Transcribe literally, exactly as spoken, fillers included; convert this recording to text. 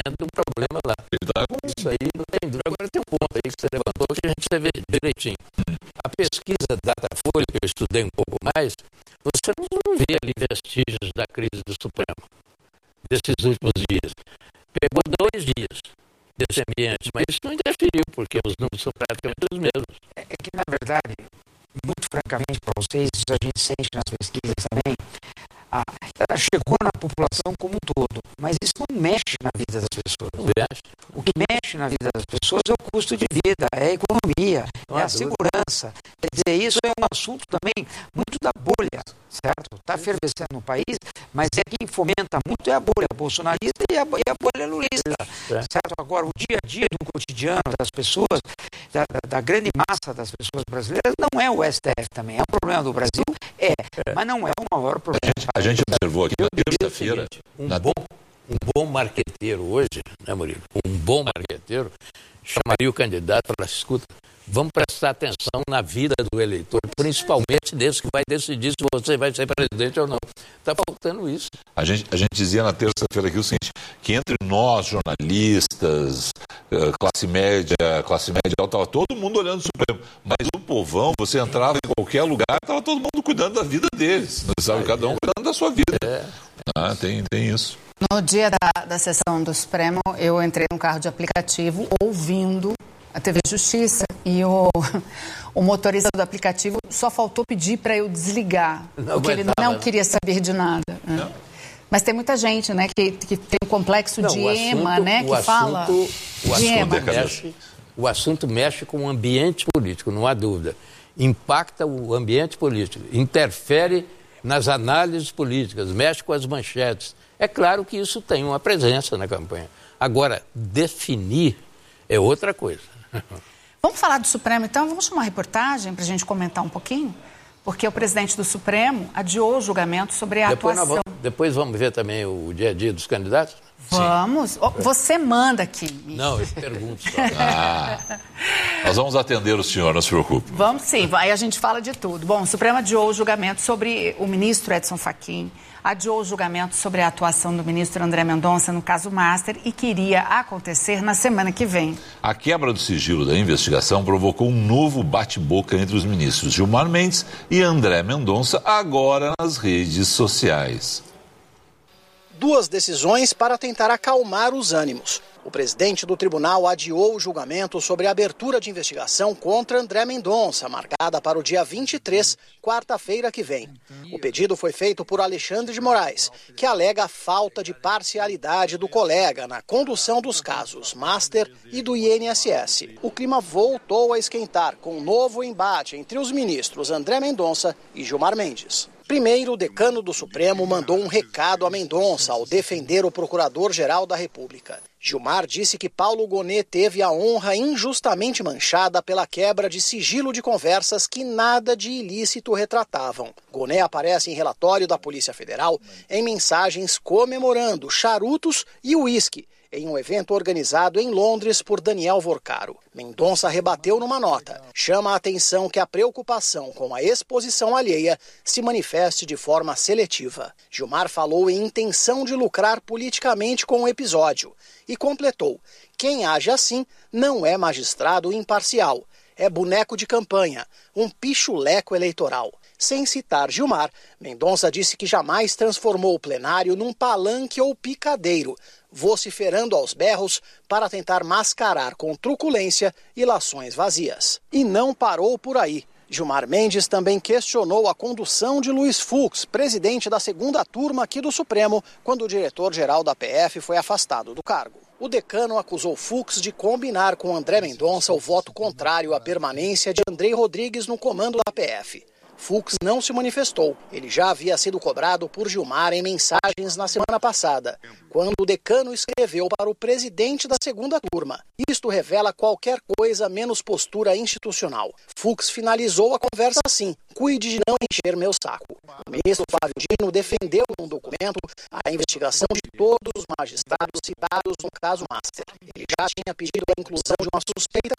do problema lá. Isso aí não tem dúvida. Agora tem um ponto aí que você levantou que a gente vê direitinho. A pesquisa Datafolha, que eu estudei um pouco mais, você não vê ali vestígios da crise do Supremo, desses últimos dias. Pegou dois dias desse ambiente, mas isso não interferiu, porque os números são praticamente os mesmos. É que, na verdade, muito francamente para vocês, isso a gente sente nas pesquisas também, ah, ela chegou na população como um todo, mas isso não mexe na vida das pessoas. Não mexe. O que mexe na vida das pessoas é o custo de vida, é a economia, não é a dúvida. Segurança. Quer dizer, isso é um assunto também muito da bolha, certo? Está fervescendo no país, mas é quem fomenta muito é a bolha bolsonarista e a, e a bolha lulista, é. Certo? Agora, o dia a dia do cotidiano das pessoas, da, da grande massa das pessoas brasileiras, não é o S T F também. É um problema do Brasil? É, é. Mas não é o maior problema. A gente observou aqui na terça-feira. Um, na... bom, um bom marqueteiro hoje, né, Murilo? Um bom marqueteiro chamaria o candidato e falaria: escuta, vamos prestar atenção na vida do eleitor, principalmente desse que vai decidir se você vai ser presidente ou não. Está faltando isso. A gente, a gente dizia na terça-feira aqui o seguinte, que entre nós, jornalistas, classe média, classe média, estava todo mundo olhando o Supremo. Mas o povão, você entrava em qualquer lugar, estava todo mundo cuidando da vida deles. Sabe? Cada um cuidando da sua vida. É. Ah, tem, tem isso. No dia da, da sessão do Supremo, eu entrei num carro de aplicativo ouvindo a T V Justiça e o, o motorista do aplicativo só faltou pedir para eu desligar, não, porque ele não queria saber de nada. Né? Mas tem muita gente, né, que, que tem um complexo não, de ema, assunto, né, que assunto, fala o de ema. Mexe, o assunto mexe com o ambiente político, não há dúvida. Impacta o ambiente político, interfere nas análises políticas, mexe com as manchetes. É claro que isso tem uma presença na campanha. Agora, definir é outra coisa. Vamos falar do Supremo, então? Vamos chamar uma reportagem para a gente comentar um pouquinho? Porque o presidente do Supremo adiou o julgamento sobre a depois atuação. Vamos, depois vamos ver também o dia a dia dos candidatos? Vamos. Oh, você manda aqui. Não, eu pergunto só. Ah, nós vamos atender o senhor, não se preocupe. Vamos sim, aí a gente fala de tudo. Bom, o Supremo adiou o julgamento sobre o ministro Edson Fachin, adiou o julgamento sobre a atuação do ministro André Mendonça no caso Master e que iria acontecer na semana que vem. A quebra do sigilo da investigação provocou um novo bate-boca entre os ministros Gilmar Mendes e André Mendonça, agora nas redes sociais. Duas decisões para tentar acalmar os ânimos. O presidente do tribunal adiou o julgamento sobre a abertura de investigação contra André Mendonça, marcada para o dia vinte e três, quarta-feira que vem. O pedido foi feito por Alexandre de Moraes, que alega a falta de parcialidade do colega na condução dos casos Master e do I N S S. O clima voltou a esquentar com um novo embate entre os ministros André Mendonça e Gilmar Mendes. Primeiro, o decano do Supremo mandou um recado a Mendonça ao defender o Procurador-Geral da República. Gilmar disse que Paulo Gonet teve a honra injustamente manchada pela quebra de sigilo de conversas que nada de ilícito retratavam. Gonet aparece em relatório da Polícia Federal em mensagens comemorando charutos e uísque, em um evento organizado em Londres por Daniel Vorcaro. Mendonça rebateu numa nota. Chama a atenção que a preocupação com a exposição alheia se manifeste de forma seletiva. Gilmar falou em intenção de lucrar politicamente com o episódio e completou: quem age assim não é magistrado imparcial, é boneco de campanha, um pichuleco eleitoral. Sem citar Gilmar, Mendonça disse que jamais transformou o plenário num palanque ou picadeiro, vociferando aos berros para tentar mascarar com truculência ilações vazias. E não parou por aí. Gilmar Mendes também questionou a condução de Luiz Fux, presidente da segunda turma aqui do Supremo, quando o diretor-geral da P F foi afastado do cargo. O decano acusou Fux de combinar com André Mendonça o voto contrário à permanência de Andrei Rodrigues no comando da P F. Fux não se manifestou. Ele já havia sido cobrado por Gilmar em mensagens na semana passada, quando o decano escreveu para o presidente da segunda turma. Isto revela qualquer coisa menos postura institucional. Fux finalizou a conversa assim: cuide de não encher meu saco. O ministro Flávio Dino defendeu num documento a investigação de todos os magistrados citados no caso Master. Ele já tinha pedido a inclusão de uma suspeita